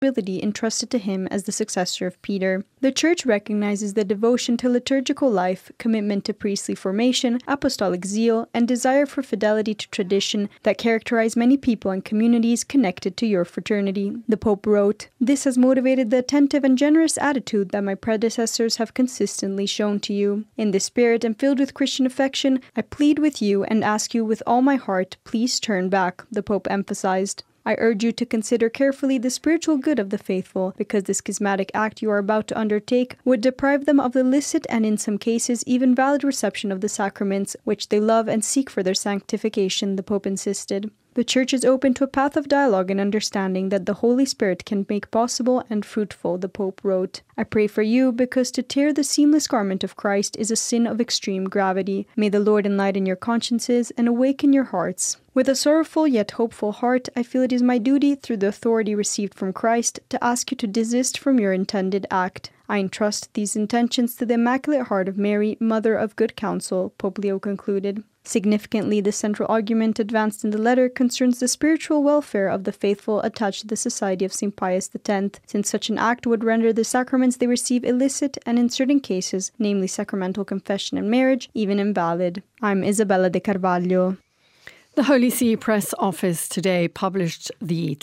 responsibility entrusted to him as the successor of Peter. The Church recognizes the devotion to liturgical life, commitment to priestly formation, apostolic zeal, and desire for fidelity to tradition that characterize many people and communities connected to your fraternity. The Pope wrote, "This has motivated the attentive and generous attitude that my predecessors have consistently shown to you. In this spirit and filled with Christian affection, I plead with you and ask you with all my heart, please turn back," the Pope emphasized. "I urge you to consider carefully the spiritual good of the faithful, because the schismatic act you are about to undertake would deprive them of the licit and in some cases even valid reception of the sacraments, which they love and seek for their sanctification," the Pope insisted. The Church is open to a path of dialogue and understanding that the Holy Spirit can make possible and fruitful, the Pope wrote. "I pray for you because to tear the seamless garment of Christ is a sin of extreme gravity. May the Lord enlighten your consciences and awaken your hearts. With a sorrowful yet hopeful heart, I feel it is my duty, through the authority received from Christ, to ask you to desist from your intended act. I entrust these intentions to the Immaculate Heart of Mary, Mother of Good Counsel," Pope Leo concluded. Significantly, the central argument advanced in the letter concerns the spiritual welfare of the faithful attached to the Society of St. Pius X, since such an act would render the sacraments they receive illicit and in certain cases, namely sacramental confession and marriage, even invalid. I'm Isabella de Carvalho. The Holy See Press Office today published the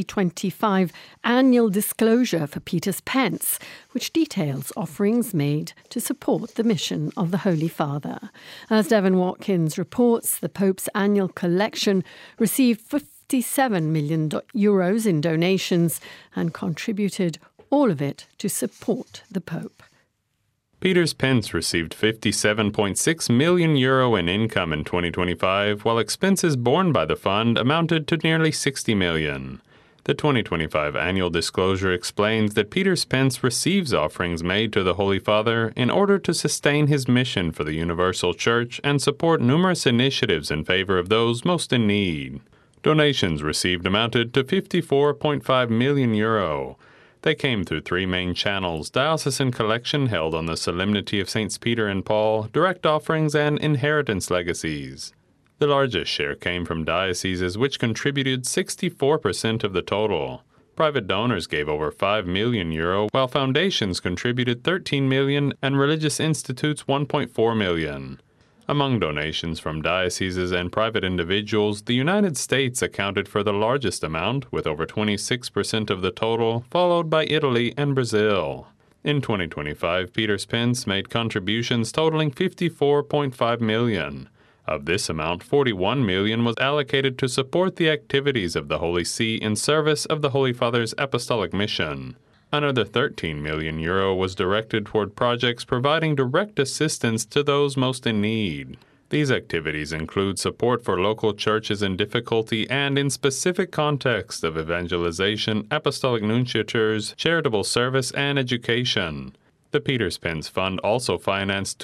2025 annual disclosure for Peter Spence, which details offerings made to support the mission of the Holy Father. As Devon Watkins reports, the Pope's annual collection received €57 million in donations and contributed all of it to support the Pope. Peter Spence received €57.6 million in income in 2025, while expenses borne by the fund amounted to nearly €60 million. The 2025 annual disclosure explains that Peter Spence receives offerings made to the Holy Father in order to sustain his mission for the Universal Church and support numerous initiatives in favor of those most in need. Donations received amounted to €54.5 million. They came through three main channels: diocesan collection held on the Solemnity of Saints Peter and Paul, direct offerings, and inheritance legacies. The largest share came from dioceses, which contributed 64% of the total. Private donors gave over €5 million, while foundations contributed $13 million and religious institutes $1.4 million. Among donations from dioceses and private individuals, the United States accounted for the largest amount, with over 26% of the total, followed by Italy and Brazil. In 2025, Peter Spence made contributions totaling $54.5 million. Of this amount, $41 million was allocated to support the activities of the Holy See in service of the Holy Father's apostolic mission. Another €13 million was directed toward projects providing direct assistance to those most in need. These activities include support for local churches in difficulty and in specific contexts of evangelization, apostolic nunciatures, charitable service, and education. The Peter Spence Fund also financed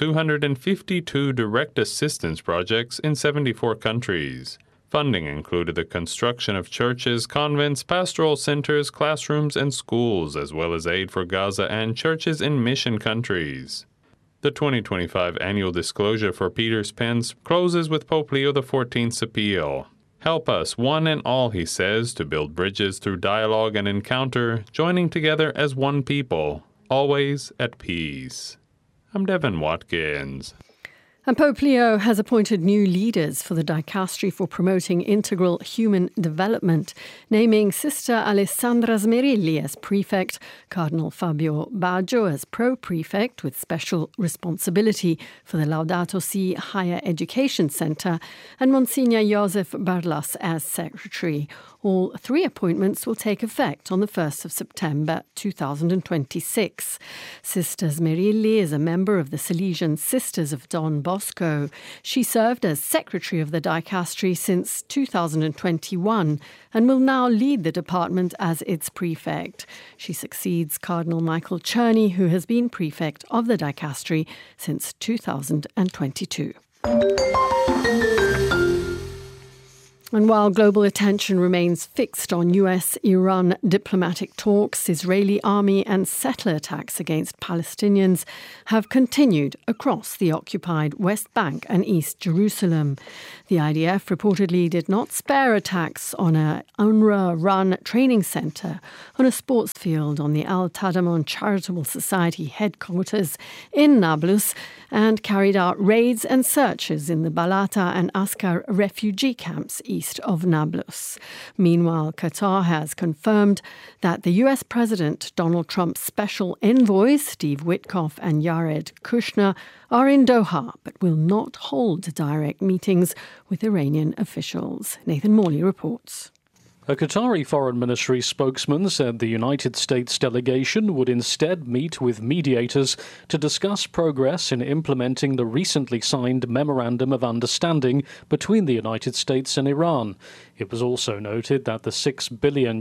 252 direct assistance projects in 74 countries. Funding included the construction of churches, convents, pastoral centers, classrooms, and schools, as well as aid for Gaza and churches in mission countries. The 2025 annual disclosure for Peter Spence closes with Pope Leo XIV's appeal. "Help us, one and all," he says, "to build bridges through dialogue and encounter, joining together as one people, always at peace." I'm Devon Watkins. And Pope Leo has appointed new leaders for the Dicastery for Promoting Integral Human Development, naming Sister Alessandra Smerilli as prefect, Cardinal Fabio Baggio as pro-prefect with special responsibility for the Laudato Si Higher Education Centre, and Monsignor Josef Barlas as secretary. All three appointments will take effect on the 1st of September 2026. Sister Smerilli is a member of the Salesian Sisters of Don Bosco. She served as secretary of the Dicastery since 2021 and will now lead the department as its prefect. She succeeds Cardinal Michael Czerny, who has been prefect of the Dicastery since 2022. And while global attention remains fixed on US-Iran diplomatic talks, Israeli army and settler attacks against Palestinians have continued across the occupied West Bank and East Jerusalem. The IDF reportedly did not spare attacks on an UNRWA-run training centre, on a sports field, on the Al Tadamon Charitable Society headquarters in Nablus, and carried out raids and searches in the Balata and Askar refugee camps east of Nablus. Meanwhile, Qatar has confirmed that the US President Donald Trump's special envoys, Steve Witkoff and Jared Kushner, are in Doha but will not hold direct meetings with Iranian officials. Nathan Morley reports. A Qatari Foreign Ministry spokesman said the United States delegation would instead meet with mediators to discuss progress in implementing the recently signed Memorandum of Understanding between the United States and Iran. It was also noted that the $6 billion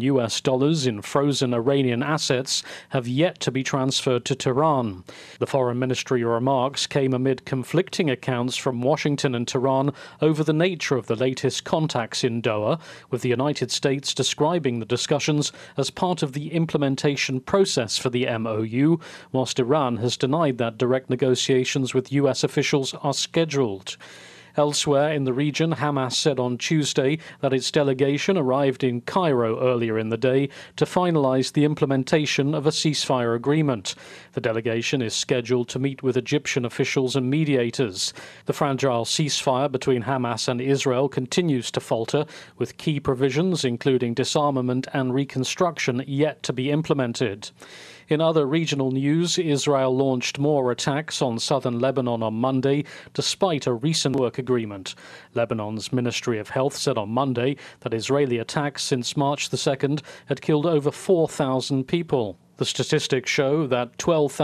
in frozen Iranian assets have yet to be transferred to Tehran. The Foreign Ministry remarks came amid conflicting accounts from Washington and Tehran over the nature of the latest contacts in Doha, with the United States describing the discussions as part of the implementation process for the MOU, whilst Iran has denied that direct negotiations with US officials are scheduled. Elsewhere in the region, Hamas said on Tuesday that its delegation arrived in Cairo earlier in the day to finalize the implementation of a ceasefire agreement. The delegation is scheduled to meet with Egyptian officials and mediators. The fragile ceasefire between Hamas and Israel continues to falter, with key provisions, including disarmament and reconstruction, yet to be implemented. In other regional news, Israel launched more attacks on southern Lebanon on Monday, despite a recent work agreement. Lebanon's Ministry of Health said on Monday that Israeli attacks since March the 2nd had killed over 4,000 people. The statistics show that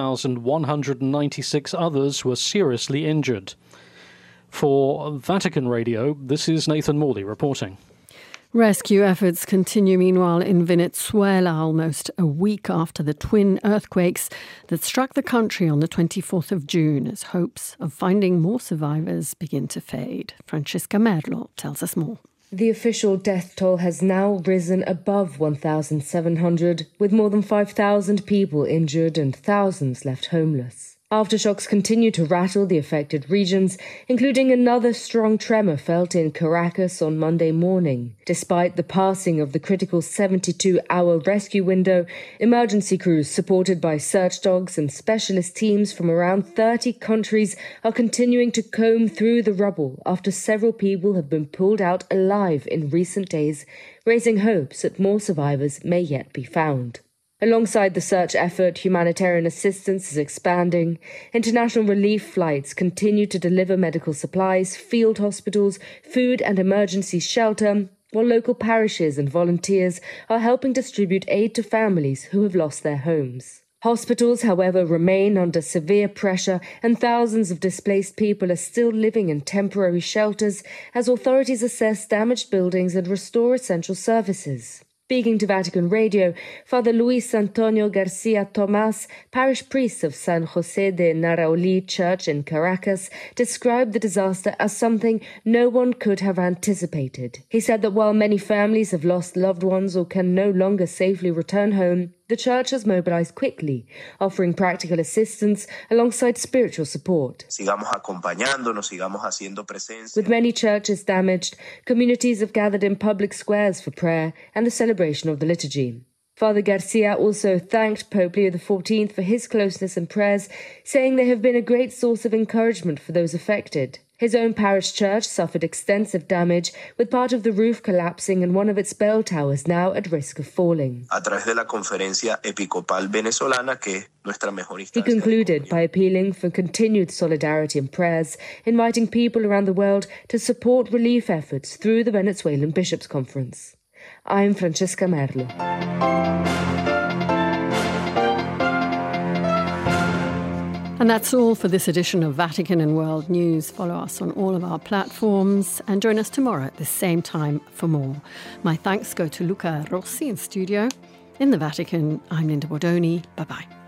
12,196 others were seriously injured. For Vatican Radio, this is Nathan Morley reporting. Rescue efforts continue meanwhile in Venezuela almost a week after the twin earthquakes that struck the country on the 24th of June as hopes of finding more survivors begin to fade. Francesca Merlo tells us more. The official death toll has now risen above 1,700, with more than 5,000 people injured and thousands left homeless. Aftershocks continue to rattle the affected regions, including another strong tremor felt in Caracas on Monday morning. Despite the passing of the critical 72-hour rescue window, emergency crews supported by search dogs and specialist teams from around 30 countries are continuing to comb through the rubble after several people have been pulled out alive in recent days, raising hopes that more survivors may yet be found. Alongside the search effort, humanitarian assistance is expanding. International relief flights continue to deliver medical supplies, field hospitals, food and emergency shelter, while local parishes and volunteers are helping distribute aid to families who have lost their homes. Hospitals, however, remain under severe pressure, and thousands of displaced people are still living in temporary shelters as authorities assess damaged buildings and restore essential services. Speaking to Vatican Radio, Father Luis Antonio Garcia Tomas, parish priest of San José de Narauli Church in Caracas, described the disaster as something no one could have anticipated. He said that while many families have lost loved ones or can no longer safely return home, the church has mobilized quickly, offering practical assistance alongside spiritual support. With many churches damaged, communities have gathered in public squares for prayer and the celebration of the liturgy. Father Garcia also thanked Pope Leo XIV for his closeness and prayers, saying they have been a great source of encouragement for those affected. His own parish church suffered extensive damage, with part of the roof collapsing and one of its bell towers now at risk of falling. He concluded by appealing for continued solidarity and prayers, inviting people around the world to support relief efforts through the Venezuelan Bishops' Conference. I'm Francesca Merlo. And that's all for this edition of Vatican and World News. Follow us on all of our platforms and join us tomorrow at the same time for more. My thanks go to Luca Rossi in studio. In the Vatican, I'm Linda Bordoni. Bye-bye.